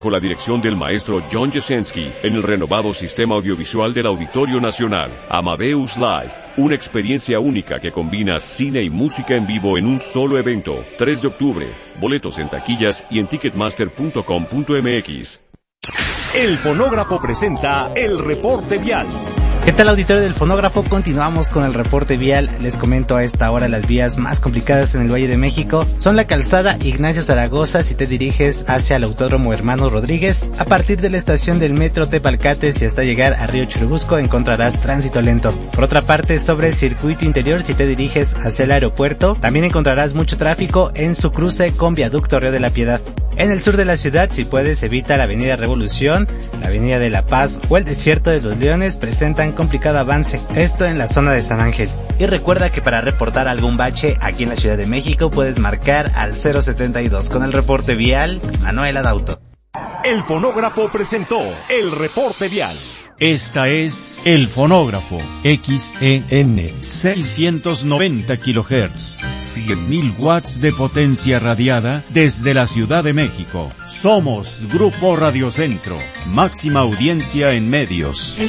con la dirección del maestro John Jasenski, en el renovado sistema audiovisual del Auditorio Nacional, Amadeus Live, una experiencia única que combina cine y música en vivo en un solo evento, 3 de octubre, boletos en taquillas y en ticketmaster.com.mx. El Fonógrafo presenta el reporte vial. ¿Qué tal, auditorio del Fonógrafo? Continuamos con el reporte vial. Les comento a esta hora las vías más complicadas en el Valle de México. Son la calzada Ignacio Zaragoza si te diriges hacia el Autódromo Hermano Rodríguez. A partir de la estación del metro Tepalcates y hasta llegar a Río Churubusco encontrarás tránsito lento. Por otra parte, sobre el circuito interior si te diriges hacia el aeropuerto, también encontrarás mucho tráfico en su cruce con Viaducto Río de la Piedad. En el sur de la ciudad, si puedes, evita la Avenida Revolución, la Avenida de la Paz o el Desierto de los Leones presentan complicado avance, esto en la zona de San Ángel. Y recuerda que para reportar algún bache aquí en la Ciudad de México puedes marcar al 072. Con el reporte vial, Manuel Adauto. El Fonógrafo presentó el reporte vial. Esta es El Fonógrafo, XEN, 690 kHz, 100.000 watts de potencia radiada desde la Ciudad de México. Somos Grupo Radio Centro, máxima audiencia en medios.